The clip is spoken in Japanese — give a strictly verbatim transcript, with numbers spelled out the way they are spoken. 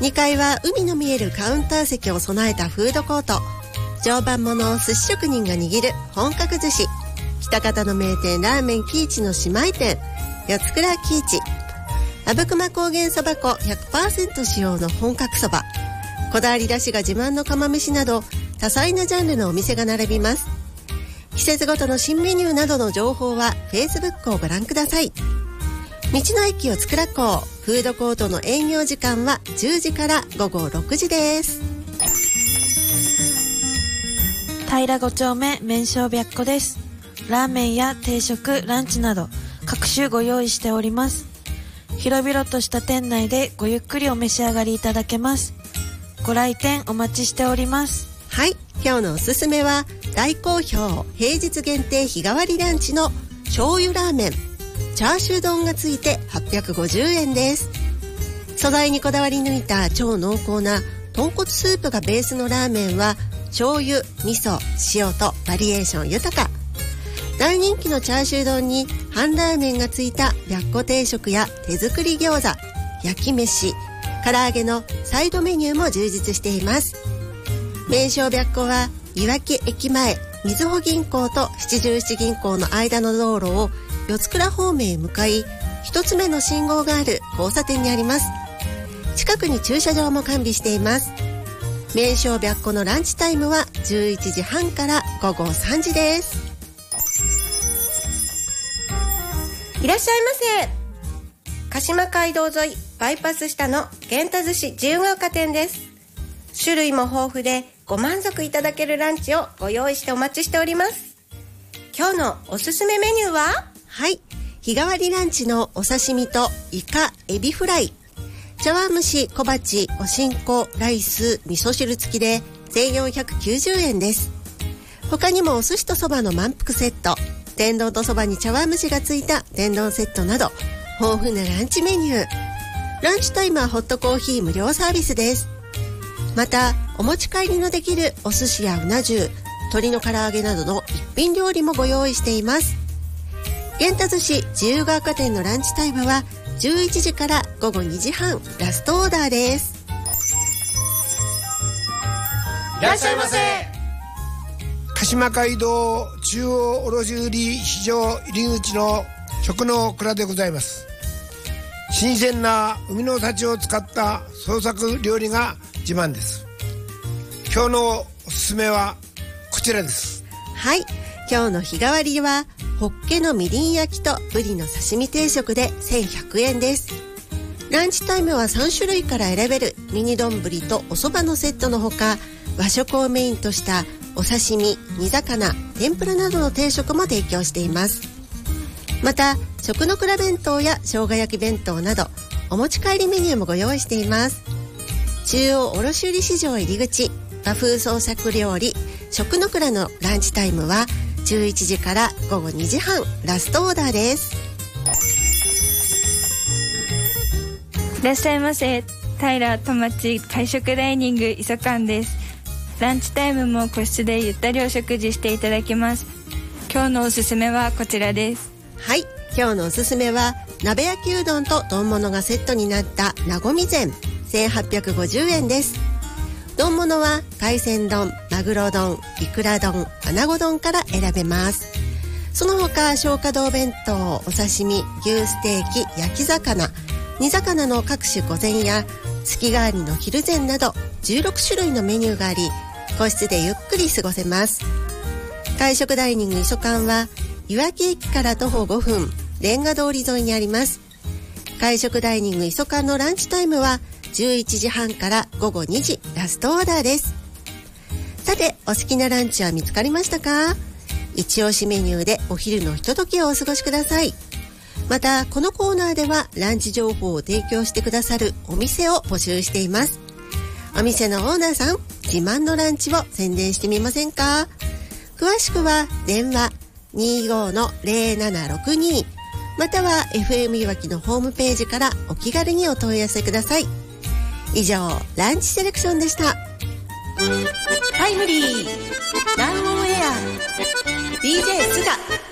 にかいは海の見えるカウンター席を備えたフードコート。常磐もの寿司職人が握る本格寿司。北方の名店ラーメン喜一の姉妹店四つ倉喜一。阿武隈高原そば粉 ひゃくパーセント 使用の本格そば。こだわり出汁が自慢の釜飯など多彩なジャンルのお店が並びます。季節ごとの新メニューなどの情報は Facebook をご覧ください。道の駅四つ倉港フードコートの営業時間はじゅうじからごごろくじです。 平ご丁目麺匠白子です。ラーメンや定食、ランチなど各種ご用意しております。広々とした店内でごゆっくりお召し上がりいただけます。ご来店お待ちしております。 はい、今日のおすすめは大好評平日限定日替わりランチの醤油ラーメンチャーシュー丼がついてはっぴゃくごじゅうえんです。素材にこだわり抜いた超濃厚な豚骨スープがベースのラーメンは醤油、味噌、塩とバリエーション豊か。大人気のチャーシュー丼に半ラーメンがついた白子定食や手作り餃子、焼き飯、唐揚げのサイドメニューも充実しています。麺匠白子はいわき駅前みずほ銀行と七十七銀行の間の道路を四つ倉方面へ向かい、一つ目の信号がある交差点にあります。近くに駐車場も完備しています。麺匠白子のランチタイムはじゅういちじはんからごごさんじです。 いらっしゃいませ。鹿島街道沿いバイパス下の源太寿司自由が丘店です。種類も豊富でご満足いただけるランチをご用意してお待ちしております。今日のおすすめメニューは、 はい、日替わりランチのお刺身とイカ、エビフライ、茶碗蒸し、小鉢、おしんこ、ライス、味噌汁付きでせんよんひゃくきゅうじゅうえんです。他にもお寿司とそばの満腹セット、天丼とそばに茶碗蒸しがついた天丼セットなど豊富なランチメニュー。ランチタイムはホットコーヒー無料サービスです。またお持ち帰りのできるお寿司やうな重、鶏の唐揚げなどの一品料理もご用意しています。源太寿司自由が丘店のランチタイムはじゅういちじからごごにじはん、ラストオーダーです。 いらっしゃいませ。鹿島街道中央卸売市場入り口の食の蔵でございます。新鮮な海の幸を使った創作料理が自慢です。今日のおすすめはこちらです。 はい、今日の日替わりはホッケのみりん焼きとブリの刺身定食でせんひゃくえんです。ランチタイムはさんしゅるいから選べるミニ丼とお蕎麦のセットのほか、和食をメインとしたお刺身、煮魚、天ぷらなどの定食も提供しています。また食の蔵弁当や生姜焼き弁当などお持ち帰りメニューもご用意しています。中央卸売市場入り口和風創作料理食の蔵のランチタイムはじゅういちじからごごにじはん、ラストオーダーです。 いらっしゃいませ。平戸町会食ダイニング磯館です。ランチタイムも個室でゆったりお食事していただけます。今日のおすすめはこちらです。 はい、今日のおすすめは鍋焼きうどんと丼物がセットになったなごみ膳せんはっぴゃくごじゅうえんです。丼物は海鮮丼、マグロ丼、イクラ丼、アナゴ丼から選べます。その他松花堂弁当、お刺身、牛ステーキ、焼き魚、煮魚の各種御膳や月替わりの昼膳などじゅうろくしゅるいのメニューがあり、個室でゆっくり過ごせます。会食ダイニング磯館はいわき駅から徒歩ごふん、レンガ通り沿いにあります。会食ダイニング磯館のランチタイムはじゅういちじはんからごごにじ、ラストオーダーです。さて、お好きなランチは見つかりましたか？一押しメニューでお昼のひとときをお過ごしください。またこのコーナーではランチ情報を提供してくださるお店を募集しています。お店のオーナーさん、自慢のランチを宣伝してみませんか？詳しくは電話 にじゅうご の ゼロななろくに または エフエム いわきのホームページからお気軽にお問い合わせください。以上、ランチセレクションでした。 タイムリーランオンエア ディージェー スガ